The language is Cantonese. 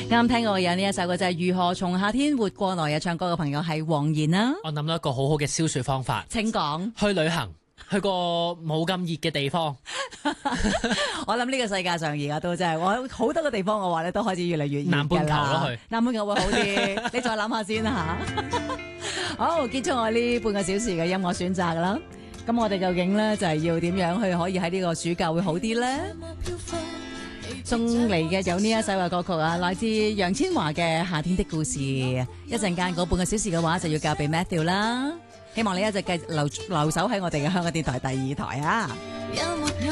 啱聽過有呢一首歌就係如何從夏天活過來，唱歌嘅朋友係黃妍啦。 我諗到一個好好嘅消暑方法， 請講。 去旅行，去個冇咁熱嘅地方。 我諗呢個世界上而家都真係，我好多個地方嘅話咧，都開始越嚟越熱㗎啦。 南半球咯，去南半球會好啲。你再諗下先啦吓。好，結束我呢半個小時嘅音樂選擇啦。咁我哋究竟咧就係要點樣去可以喺呢個暑假會好啲咧？送嚟嘅有呢一首嘅歌曲啊，來自楊千嬅嘅《夏天的故事》。一陣間嗰半個小時嘅話就要交俾 Matthew 啦。希望你一直繼續留守喺我哋嘅香港電台第2台啊！